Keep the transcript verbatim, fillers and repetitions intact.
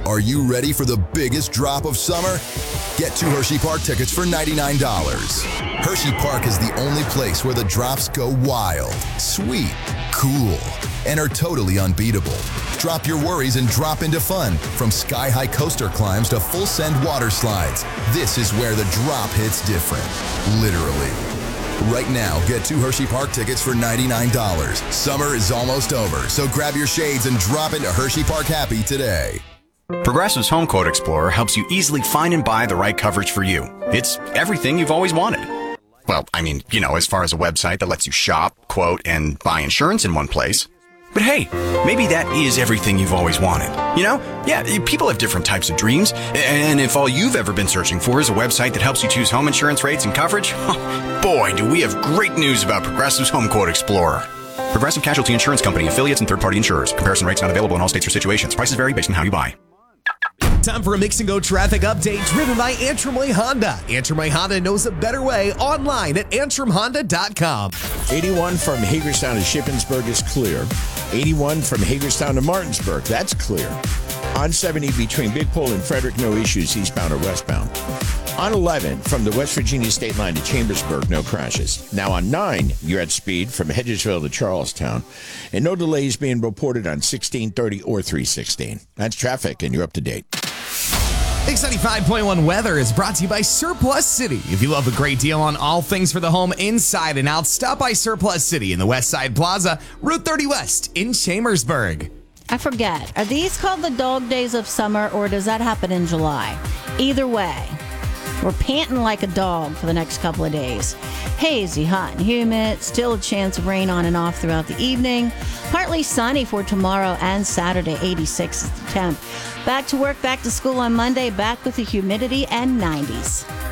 Are you ready for the biggest drop of summer? Get two Hershey Park tickets for ninety-nine dollars. Hershey Park is the only place where the drops go wild, sweet, cool, and are totally unbeatable. Drop your worries and drop into fun. From sky-high coaster climbs to full-send water slides, this is where the drop hits different. Literally. Right now, get two Hershey Park tickets for ninety-nine dollars. Summer is almost over, so grab your shades and drop into Hershey Park Happy today. Progressive's Home Quote Explorer helps you easily find and buy the right coverage for you. It's everything you've always wanted. Well, I mean, you know, as far as a website that lets you shop, quote, and buy insurance in one place. But hey, maybe that is everything you've always wanted. You know? Yeah, people have different types of dreams. And if all you've ever been searching for is a website that helps you choose home insurance rates and coverage, boy, do we have great news about Progressive's Home Quote Explorer. Progressive Casualty Insurance Company, affiliates, and third-party insurers. Comparison rates not available in all states or situations. Prices vary based on how you buy. Time for a Mix and Go traffic update driven by Antrim Way Honda. Antrim Way Honda knows a better way online at antrim honda dot com. eighty-one from Hagerstown to Shippensburg is clear. eighty-one from Hagerstown to Martinsburg, that's clear. On seventy between Big Pole and Frederick, no issues eastbound or westbound. On eleven from the West Virginia state line to Chambersburg, no crashes. Now on nine, you're at speed from Hedgesville to Charlestown. And no delays being reported on sixteen thirty or three sixteen. That's traffic, and you're up to date. X ninety-five point one weather is brought to you by Surplus City. If you love a great deal on all things for the home inside and out, stop by Surplus City in the West Side Plaza, Route thirty West in Chambersburg. I forget. Are these called the dog days of summer, or does that happen in July? Either way, we're panting like a dog for the next couple of days. Hazy, hot, and humid. Still a chance of rain on and off throughout the evening. Partly sunny for tomorrow and Saturday. eighty-six is the temp. Back to work, back to school on Monday. Back with the humidity and nineties.